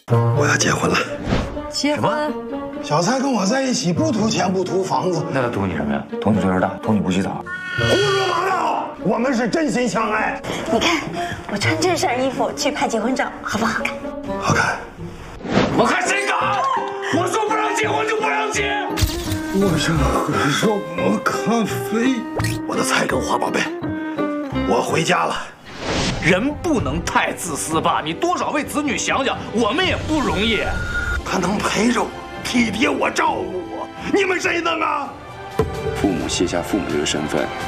我要结婚了。 结婚？ 小蔡跟我在一起，不图钱，不图房子， 那他图你什么呀？图你岁数大，图你不洗澡。 胡说八道！我们是真心相爱。 你看，我穿这身衣服去拍结婚照，好不好看？ 好看。 我看谁敢！我说不让结婚就不让结。 我想喝肉磨咖啡。我的菜根花宝贝，我回家了。 人不能太自私吧？你多少为子女想想，我们也不容易。 他能陪着我，体贴我，照顾我，你们谁能啊？ 父母卸下父母这个身份，